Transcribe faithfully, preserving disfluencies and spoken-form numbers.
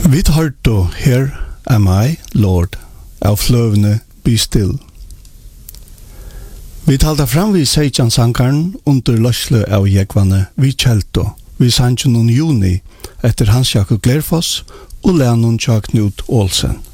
Vi tar då Here am I, Lord, av fløvene Be Still. Vi talte fram vid Seijan sankaren under løsle av jegvane vi kjelto, vi sannsjon noen juni etter Hans Jakob Glerfoss og Leanon Tja Knut Olsen.